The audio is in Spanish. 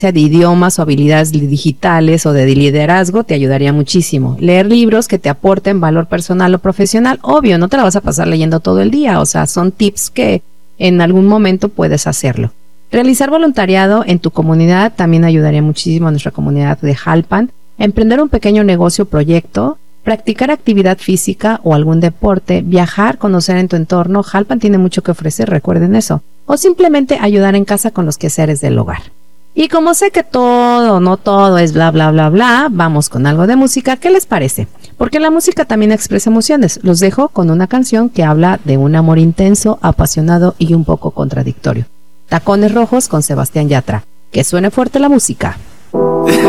sea de idiomas o habilidades digitales o de liderazgo, te ayudaría muchísimo. Leer libros que te aporten valor personal o profesional, obvio, no te la vas a pasar leyendo todo el día, o sea, son tips que en algún momento puedes hacerlo. Realizar voluntariado en tu comunidad también ayudaría muchísimo a nuestra comunidad de Jalpan. Emprender un pequeño negocio o proyecto, practicar actividad física o algún deporte, viajar, conocer en tu entorno. Jalpan tiene mucho que ofrecer, recuerden eso. O simplemente ayudar en casa con los quehaceres del hogar. Y como sé que no todo es bla, bla, bla, bla, vamos con algo de música. ¿Qué les parece? Porque la música también expresa emociones. Los dejo con una canción que habla de un amor intenso, apasionado y un poco contradictorio. Tacones Rojos con Sebastián Yatra. Que suene fuerte la música.